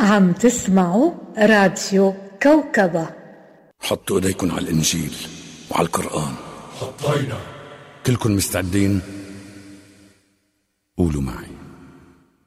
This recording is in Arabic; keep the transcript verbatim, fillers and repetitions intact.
عم تسمعوا راديو كوكبة. حطوا ايديكم على الإنجيل وعلى القرآن. حطينا. كلكم مستعدين؟